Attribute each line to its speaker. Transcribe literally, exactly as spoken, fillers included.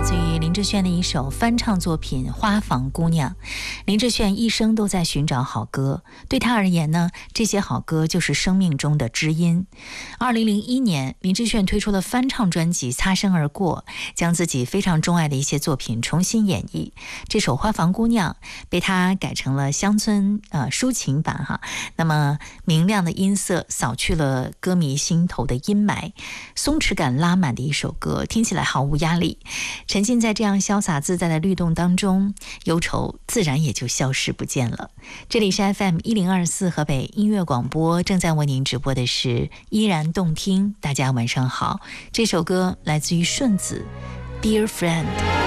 Speaker 1: 自于林志炫的一首翻唱作品《花房姑娘》。林志炫一生都在寻找好歌，对他而言呢，这些好歌就是生命中的知音。二零零一年，林志炫推出了翻唱专辑《擦身而过》，将自己非常钟爱的一些作品重新演绎。这首《花房姑娘》被他改成了乡村呃抒情版哈，那么明亮的音色扫去了歌迷心头的阴霾，松弛感拉满的一首歌，听起来毫无压力。沉浸在这样潇洒自在的律动当中，忧愁自然也就消失不见了。这里是 F M 一零二四河北音乐广播，正在为您直播的是依然动听。大家晚上好，这首歌来自于顺子 Dear Friend。